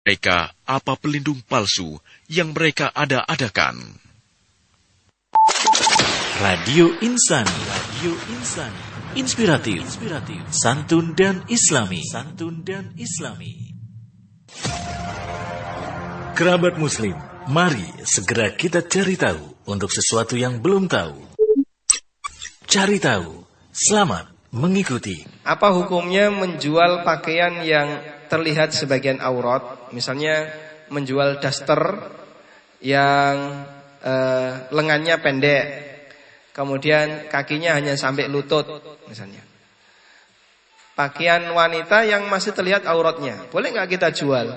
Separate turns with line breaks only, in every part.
mereka apa pelindung palsu yang mereka ada-adakan.
Radio Insani, inspiratif, santun dan islami. Kerabat Muslim, mari segera kita cari tahu untuk sesuatu yang belum tahu. Cari tahu, selamat mengikuti.
Apa hukumnya menjual pakaian yang terlihat sebagian aurat? Misalnya menjual daster yang lengannya pendek, kemudian kakinya hanya sampai lutut misalnya. Pakaian wanita yang masih terlihat auratnya, boleh nggak kita jual?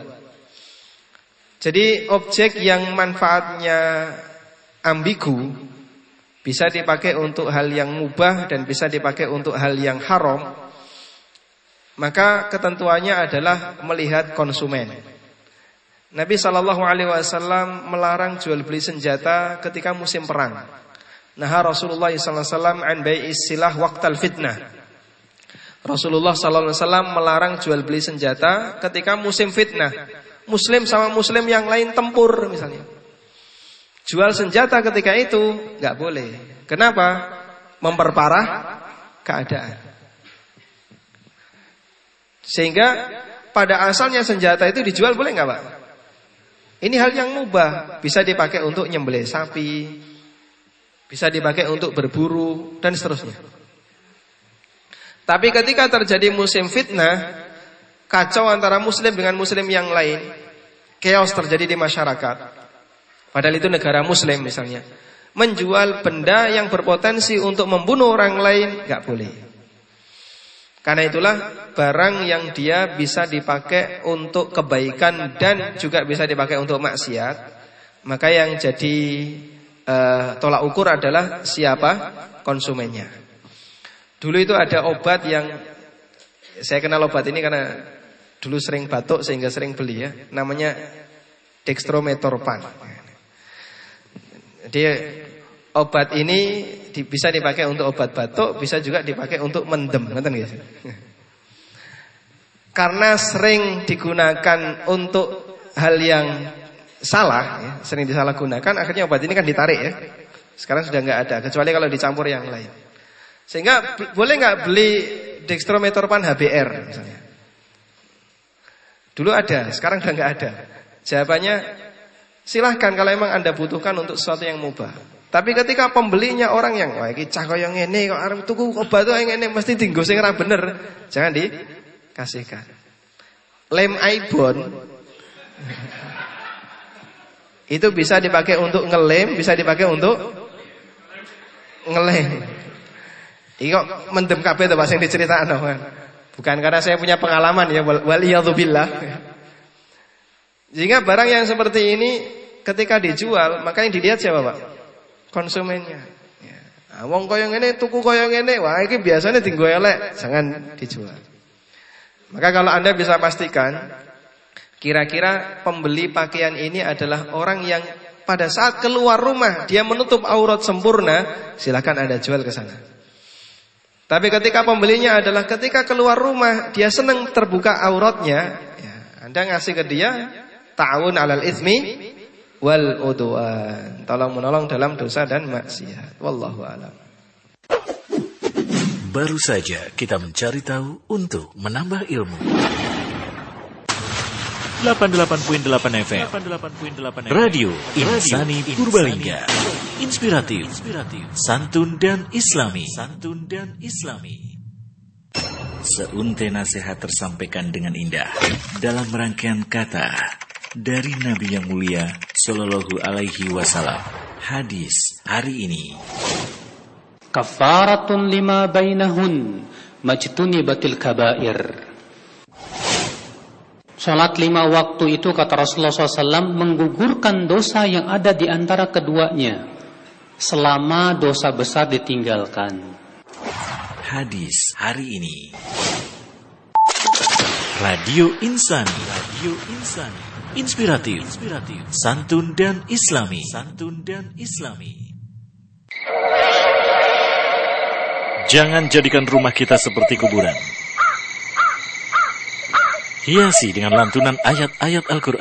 Jadi objek yang manfaatnya ambigu, bisa dipakai untuk hal yang mubah dan bisa dipakai untuk hal yang haram, maka ketentuannya adalah melihat konsumen. Nabi SAW melarang jual beli senjata ketika musim perang. Nah, Rasulullah SAW an bai'is silah waqtal fitnah. Rasulullah SAW melarang jual beli senjata ketika musim fitnah. Muslim sama muslim yang lain tempur misalnya. Jual senjata ketika itu nggak boleh. Kenapa? Memperparah keadaan. Sehingga pada asalnya senjata itu dijual boleh nggak, Pak? Ini hal yang mubah, bisa dipakai untuk nyembelih sapi, bisa dipakai untuk berburu dan seterusnya. Tapi ketika terjadi musim fitnah, kacau antara muslim dengan muslim yang lain, chaos terjadi di masyarakat. Padahal itu negara muslim misalnya, menjual benda yang berpotensi untuk membunuh orang lain gak boleh. Karena itulah barang yang dia bisa dipakai untuk kebaikan dan juga bisa dipakai untuk maksiat, maka yang jadi tolak ukur adalah siapa konsumennya. Dulu itu ada obat yang saya kenal obat ini karena dulu sering batuk sehingga sering beli ya, namanya dextrometorphan. Jadi obat ini bisa dipakai untuk obat batuk, bisa juga dipakai untuk mendem, ngerti nggih? Karena sering digunakan untuk hal yang salah, ya, sering disalahgunakan, akhirnya obat ini kan ditarik ya. Sekarang sudah nggak ada, kecuali kalau dicampur yang lain. Sehingga boleh nggak beli dextrometorphan HBr misalnya? Dulu ada, sekarang udah nggak ada. Jawabannya, silahkan kalau emang Anda butuhkan untuk sesuatu yang mubah. Tapi ketika pembelinya orang yang wah iki cah koyo ngene kok arep tuku obat kok ngene mesti dienggo sing ora bener, jangan dikasihkan. Lem Aibon itu bisa dipakai untuk ngelem, bisa dipakai untuk ngelem. Iki kok mendem kabeh to Pak sing diceritakno kan. Bukan karena saya punya pengalaman ya, waliyadzubillah. Sehingga barang yang seperti ini ketika dijual, maka yang dilihat siapa Pak? Konsumennya. Ya. Nah, wong koyo ngene tuku koyo ngene, wah iki biasanya dienggo elek, jangan dijual. Maka kalau Anda bisa pastikan kira-kira pembeli pakaian ini adalah orang yang pada saat keluar rumah dia menutup aurat sempurna, silakan Anda jual ke sana. Tapi ketika pembelinya adalah ketika keluar rumah dia senang terbuka auratnya, ya, Anda ngasih ke dia ta'awun 'alal itsmi wal udwan. Tolong-menolong dalam dosa dan maksiat. Wallahu a'lam.
Baru saja kita mencari tahu untuk menambah ilmu. 88.8 FM Radio Insani Purbalingga. Inspiratif, santun dan islami. Seuntai nasihat tersampaikan dengan indah dalam rangkaian kata dari Nabi yang mulia Sallallahu Alaihi Wasallam. Hadis hari ini.
Kafaratun lima bainahun majtunibatil kabair. Salat 5 waktu itu kata Rasulullah SAW menggugurkan dosa yang ada di antara keduanya selama dosa besar ditinggalkan.
Hadis hari ini. Radio Insani. Inspiratif, santun dan islami. Jangan jadikan rumah kita seperti kuburan. Hiasi dengan lantunan ayat-ayat Al-Quran.